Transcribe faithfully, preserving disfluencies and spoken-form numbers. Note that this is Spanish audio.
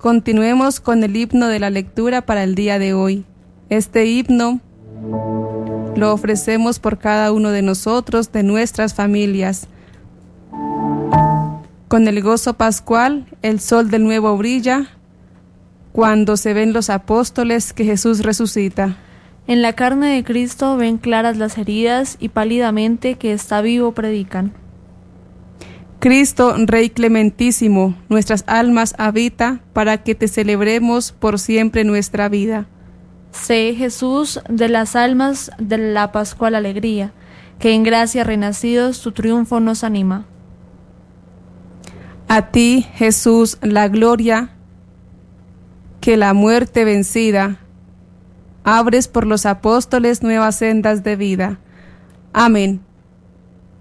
continuemos con el himno de la lectura para el día de hoy. Este himno lo ofrecemos por cada uno de nosotros, de nuestras familias. Con el gozo pascual, el sol del nuevo brilla, cuando se ven los apóstoles que Jesús resucita. En la carne de Cristo ven claras las heridas y pálidamente que está vivo predican. Cristo, Rey clementísimo, nuestras almas habita para que te celebremos por siempre nuestra vida. Sé, Jesús, de las almas de la pascual alegría, que en gracia renacidos tu triunfo nos anima. A ti, Jesús, la gloria, que la muerte vencida, abres por los apóstoles nuevas sendas de vida. Amén.